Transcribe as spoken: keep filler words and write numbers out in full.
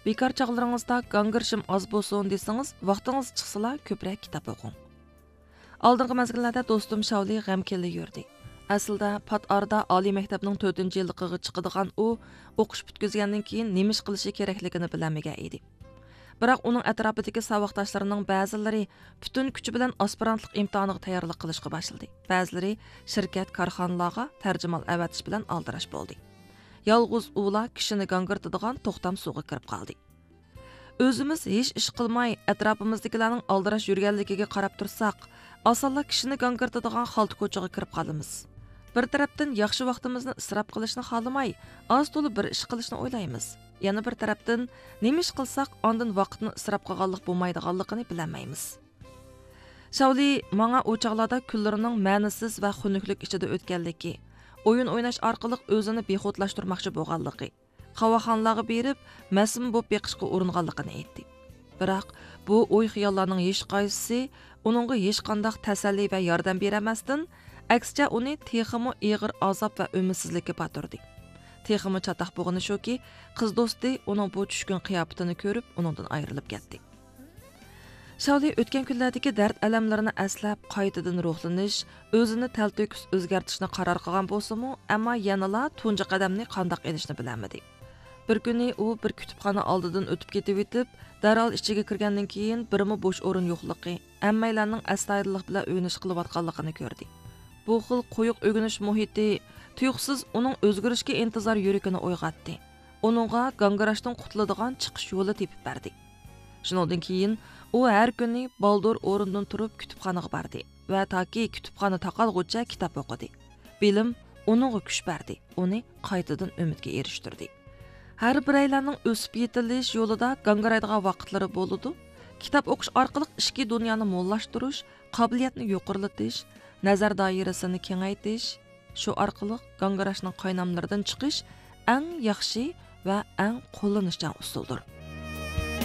Bekar çağlarınızda gangirşim az bolsun desiniz, vaqtınız chiqsala ko'proq kitob o'qing. Oldingi mezgillarda do'stim Shavli g'amkinli yurdi. Aslida pat arada oliy maktabning to'rtinchi yilligiga chiqadigan u o'qish bitkazgandan keyin nima ish qilishi kerakligini bilmagan edi. Biroq uning atrofidagi saboqdoshlarining ba'zilari butun kuchi bilan aspirantlik imtihoniga tayyorlik qilishga boshladi. Ba'zilari shirkat korxonalarga tarjimal avatish bilan aldirash bo'ldi. Yolg'iz ular kishini gangirtadigan to'xtam suvga kirib qoldi. O'zimiz hech ish qilmay atrofimizdagilarning aldirash yurganligiga qarab tursak, osonla kishini gangirtadigan xalta ko'chaga kirib qolamiz. Bir tarafdan yaxshi vaqtimizni isrof qilishni xohlamay, oz to'la bir ish qilishni o'ylaymiz. Yana bir tarafdan nima ish qilsak, ondan vaqtni isrof qilganlik bo'lmaydiganligini bilmaymiz. Shavli menga u chaqlarda kunlarining ma'nisiz va xunuklik ichida o'tganligi, o'yin o'ynash orqali o'zini bexotlashtirmoqchi bo'lganligi, qavaxonlarga berib, mas'um bo'lib beqishga uringanligini aytdi. Biroq bu o'y xiyollarning hech qaysisi uningga hech qanday tasalli va yordam beramasdan, aksicha uni texmi ig'ir azob va umidsizlikka batirdi. Texmi chataq bo'lgani shuki, qiz do'sti uning bu tushkun qiyofatini ko'rib, uningdan ayrilib ketdi. Shavli o'tgan kunlardagi dard alamlarini aslab, qaytadan ruhlanish, o'zini talto'kis o'zgartirishni qaror qilgan bo'lsa-mu, ammo yanala tunji qadamni qandoq elishni bilmadi. Bir kuni u bir kutubxona oldidan o'tib ketib etib, darhol ichiga kirgandan keyin birmi bo'sh o'rin yo'qligi, hammalarning astoydillik bilan o'yinish qilayotganligini ko'rdi. Bu xil qo'yiq o'g'inish muhiti tuyuqsiz uning o'zgarishga intizor yuragini uyg'otdi. Uningga gangirashdan qutuladigan chiqish yo'li tepib berdi. Shundan keyin u har kuni baldur o'rindan turib kutubxonaga bordi va toki kutubxona taqalg'ucha kitob o'qidi. Bilim uningga kuch berdi, uni qaytadan umidga erishtirdi. Har biraylarning o'sib yetilish yo'lida gangiraydigan vaqtlari bo'ladi. Kitob o'qish orqali ichki dunyoni mo'llashtirish, qobiliyatni yuqorilatish, nazar doirasini kengaytirish, shu orqali gangirashning qaynamlaridan chiqish eng yaxshi va eng qo'llanishchan usuldir.